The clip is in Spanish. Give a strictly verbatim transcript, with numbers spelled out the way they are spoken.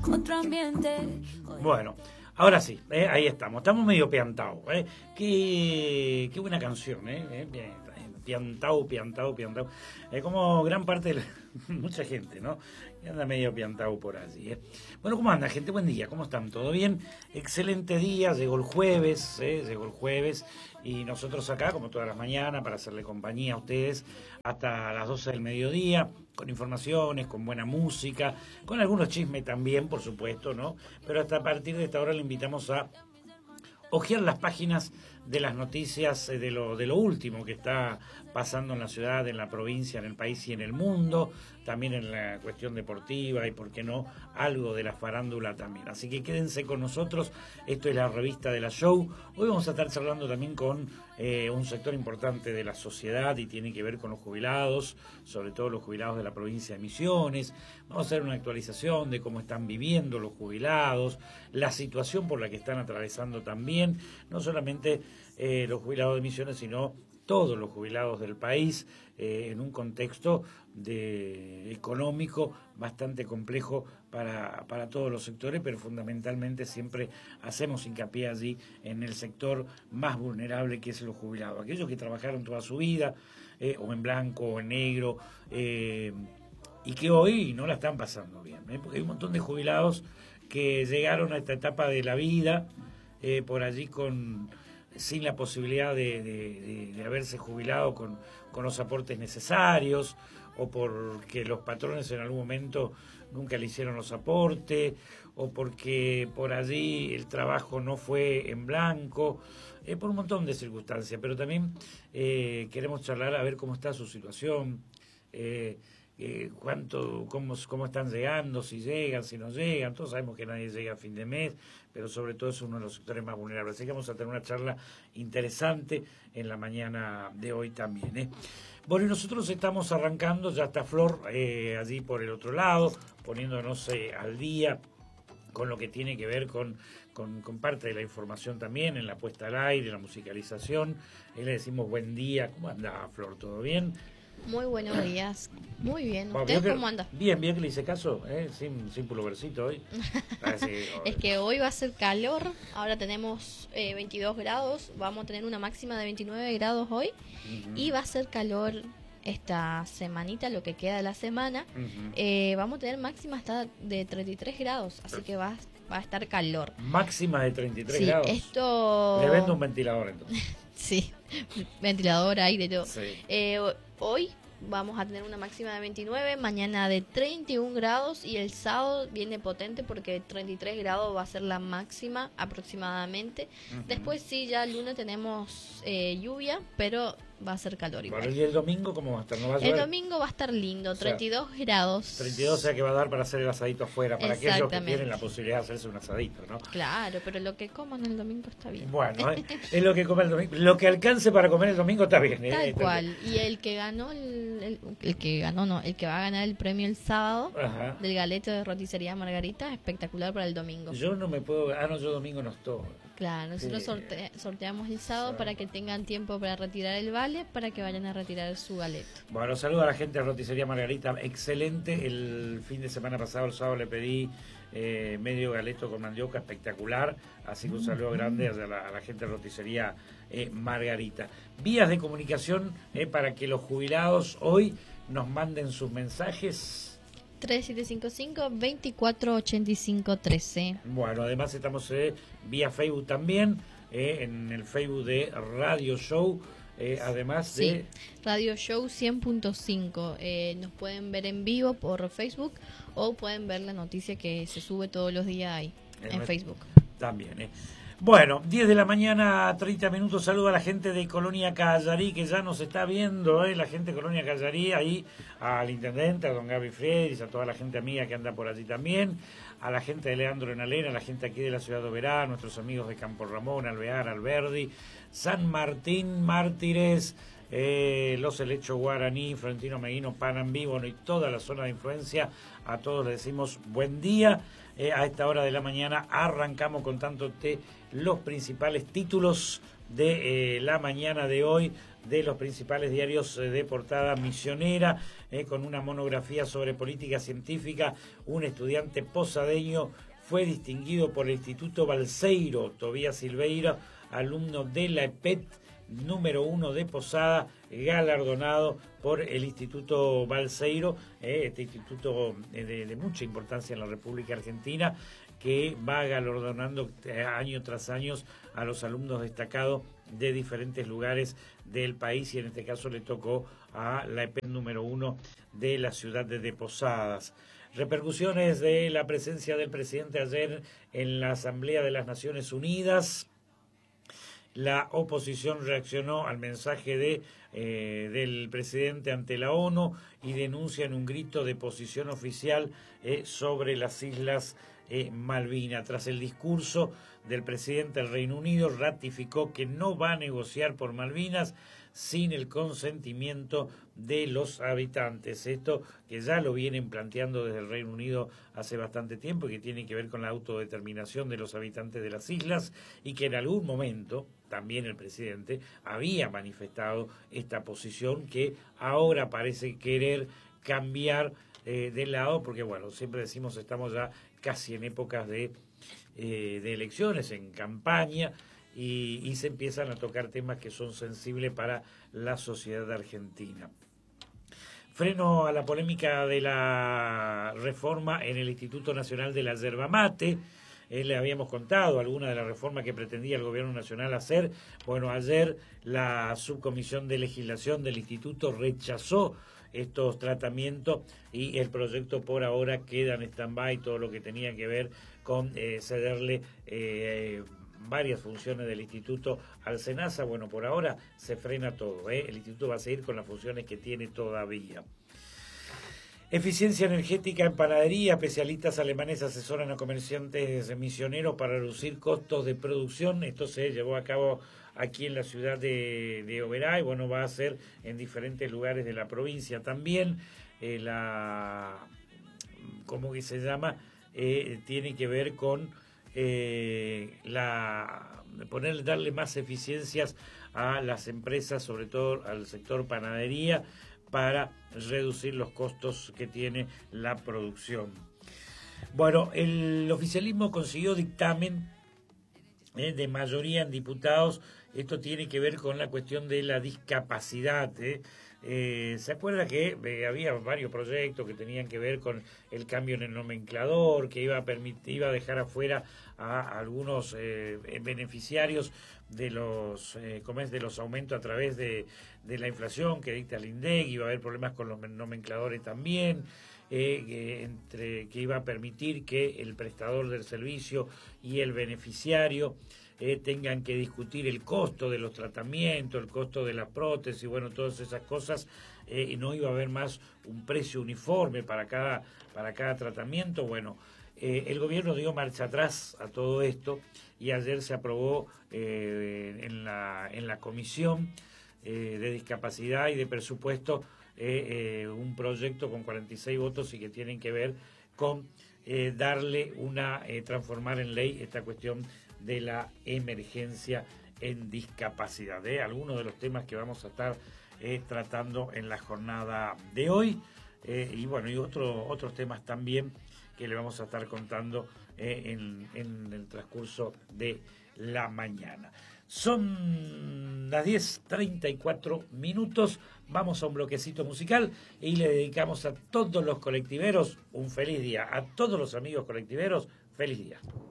otro ambiente. Bueno, ahora sí, eh, ahí estamos, estamos medio piantados, eh. Qué, qué buena canción, eh. eh bien, piantao, piantao, piantao. Eh, como gran parte de la, mucha gente, ¿no? Que anda medio piantao por allí, eh. Bueno, ¿cómo anda, gente? Buen día, ¿cómo están? ¿Todo bien? Excelente día, llegó el jueves, eh, llegó el jueves, y nosotros acá, como todas las mañanas, para hacerle compañía a ustedes hasta las doce del mediodía, con informaciones, con buena música, con algunos chismes también, por supuesto, ¿no? Pero hasta a partir de esta hora le invitamos a ojear las páginas de las noticias de lo, de lo último que está pasando en la ciudad, en la provincia, en el país y en el mundo, también en la cuestión deportiva y, por qué no, algo de la farándula también. Así que quédense con nosotros, esto es la revista de la Show. Hoy vamos a estar charlando también con eh, un sector importante de la sociedad y tiene que ver con los jubilados, sobre todo los jubilados de la provincia de Misiones. Vamos a hacer una actualización de cómo están viviendo los jubilados, la situación por la que están atravesando también, no solamente eh, los jubilados de Misiones, sino todos los jubilados del país, eh, en un contexto de económico bastante complejo para, para todos los sectores, pero fundamentalmente siempre hacemos hincapié allí en el sector más vulnerable, que es los jubilados, aquellos que trabajaron toda su vida, eh, o en blanco o en negro, eh, y que hoy no la están pasando bien, ¿eh? Porque hay un montón de jubilados que llegaron a esta etapa de la vida eh, por allí con sin la posibilidad de, de, de, de haberse jubilado con, con los aportes necesarios, o porque los patrones en algún momento nunca le hicieron los aportes, o porque por allí el trabajo no fue en blanco, eh, por un montón de circunstancias. Pero también eh, queremos charlar a ver cómo está su situación, eh, eh, cuánto, cómo, cómo están llegando, si llegan, si no llegan. Todos sabemos que nadie llega a fin de mes, pero sobre todo es uno de los sectores más vulnerables. Así que vamos a tener una charla interesante en la mañana de hoy también, ¿eh? Bueno, y nosotros estamos arrancando, ya está Flor eh, allí por el otro lado, poniéndonos eh, al día con lo que tiene que ver con, con, con parte de la información también, en la puesta al aire, la musicalización. Ahí le decimos buen día. ¿Cómo anda, Flor? ¿Todo bien? Muy buenos días. Muy bien. ¿Usted bueno, que, cómo anda? Bien, bien que le hice caso, ¿eh? sin, sin pulovercito hoy. Así, es que hoy va a ser calor. Ahora tenemos eh, veintidós grados. Vamos a tener una máxima de veintinueve grados hoy. Uh-huh. Y va a ser calor esta semanita, lo que queda de la semana. Uh-huh. eh, Vamos a tener máxima hasta de treinta y tres grados. Así que va, va a estar calor. Máxima de treinta y tres sí, grados. Esto... Le vendo un ventilador entonces. Sí, ventilador, aire, todo. Sí. Eh, hoy vamos a tener una máxima de veintinueve, mañana de treinta y un grados, y el sábado viene potente porque treinta y tres grados va a ser la máxima aproximadamente. Uh-huh. Después sí, ya el lunes tenemos eh, lluvia, pero va a ser calor igual. Bueno, ¿y el domingo cómo va a estar? ¿No va a llover? El domingo va a estar lindo, treinta y dos o sea, grados. treinta y dos, o sea que va a dar para hacer el asadito afuera, para aquellos que tienen la posibilidad de hacerse un asadito, ¿no? Claro, pero lo que coman el domingo está bien. Bueno, eh, es lo que come el domingo. Lo que alcance para comer el domingo está bien. Tal eh, cual. Y el que ganó, el, el, el que ganó, no, el que va a ganar el premio el sábado, ajá, del galeto de roticería Margarita, espectacular para el domingo. Yo no me puedo, ah no, yo domingo no estoy. Claro, nosotros sí. sorte, sorteamos el sábado sí. para que tengan tiempo para retirar el vale, para que vayan a retirar su galeto. Bueno, saludo a la gente de Roticería Margarita, excelente. El fin de semana pasado, el sábado, le pedí eh, medio galeto con mandioca, espectacular. Así que un saludo grande a la, a la gente de Roticería eh, Margarita. Vías de comunicación eh, para que los jubilados hoy nos manden sus mensajes. tres siete cinco cinco, veinticuatro ochenta y cinco trece. Bueno, además estamos eh, vía Facebook también, eh, en el Facebook de Radio Show, eh, además de... Sí, Radio Show cien punto cinco. Eh, nos pueden ver en vivo por Facebook o pueden ver la noticia que se sube todos los días ahí, en, en Facebook. También, eh. Bueno, diez de la mañana, treinta minutos. Saludo a la gente de Colonia Callarí, que ya nos está viendo, ¿eh? La gente de Colonia Callarí, ahí al intendente, a don Gaby Fredris, a toda la gente amiga que anda por allí también, a la gente de Leandro en Alena, a la gente aquí de la ciudad de Oberá, nuestros amigos de Campo Ramón, Alvear, Alberdi, San Martín, Mártires, eh, Los Helechos, Guaraní, Florentino Meguino, Panambí, bueno, y toda la zona de influencia. A todos les decimos buen día. Eh, a esta hora de la mañana arrancamos contándote los principales títulos de eh, la mañana de hoy, de los principales diarios de portada misionera, eh, con una monografía sobre política científica. Un estudiante posadeño fue distinguido por el Instituto Balseiro. Tobías Silveira, alumno de la E P E T número uno de Posada, galardonado por el Instituto Balseiro, eh, este instituto de, de mucha importancia en la República Argentina, que va galardonando año tras año a los alumnos destacados de diferentes lugares del país, y en este caso le tocó a la E P E T número uno de la ciudad de Posadas. Repercusiones de la presencia del presidente ayer en la Asamblea de las Naciones Unidas. La oposición reaccionó al mensaje de, eh, del presidente ante la ONU y denuncia en un grito de posición oficial eh, sobre las Islas eh, Malvinas. Tras el discurso del presidente del Reino Unido, ratificó que no va a negociar por Malvinas sin el consentimiento de los habitantes. Esto que ya lo vienen planteando desde el Reino Unido hace bastante tiempo y que tiene que ver con la autodeterminación de los habitantes de las islas, y que en algún momento también el presidente había manifestado esta posición, que ahora parece querer cambiar eh, de lado, porque bueno, siempre decimos estamos ya casi en épocas de, eh, de elecciones, en campaña, y, y se empiezan a tocar temas que son sensibles para la sociedad argentina. Freno a la polémica de la reforma en el Instituto Nacional de la Yerba Mate. Eh, le habíamos contado alguna de las reformas que pretendía el gobierno nacional hacer. Bueno, ayer la subcomisión de legislación del instituto rechazó estos tratamientos y el proyecto por ahora queda en stand-by, todo lo que tenía que ver con eh, cederle eh, varias funciones del instituto al SENASA. Bueno, por ahora se frena todo, ¿eh? El instituto va a seguir con las funciones que tiene todavía. Eficiencia energética en panadería. Especialistas alemanes asesoran a comerciantes misioneros para reducir costos de producción. Esto se llevó a cabo aquí en la ciudad de, de Oberá, y bueno, va a ser en diferentes lugares de la provincia también. Eh, la, ¿cómo que se llama? Eh, tiene que ver con eh, la poner, darle más eficiencias a las empresas, sobre todo al sector panadería, para reducir los costos que tiene la producción. Bueno, el oficialismo consiguió dictamen eh, de mayoría en diputados. Esto tiene que ver con la cuestión de la discapacidad. ¿eh? Eh, ¿Se acuerda que eh, había varios proyectos que tenían que ver con el cambio en el nomenclador, que iba a permitir, iba a dejar afuera a algunos eh, beneficiarios de los eh, de los aumentos a través de, de la inflación que dicta el INDEC? Iba a haber problemas con los nomencladores también, eh, eh, entre que iba a permitir que el prestador del servicio y el beneficiario eh, tengan que discutir el costo de los tratamientos, el costo de la prótesis, bueno, todas esas cosas. Eh, no iba a haber más un precio uniforme para cada, para cada tratamiento. Bueno, Eh, el gobierno dio marcha atrás a todo esto, y ayer se aprobó eh, en, la, en la Comisión eh, de Discapacidad y de Presupuesto eh, eh, un proyecto con cuarenta y seis votos y que tienen que ver con eh, darle una, eh, transformar en ley esta cuestión de la emergencia en discapacidad. ¿eh? Algunos de los temas que vamos a estar eh, tratando en la jornada de hoy, eh, y bueno, y otro, otros temas también que le vamos a estar contando eh, en, en el transcurso de la mañana. Son las diez treinta y cuatro minutos, vamos a un bloquecito musical y le dedicamos a todos los colectiveros un feliz día. A todos los amigos colectiveros, feliz día.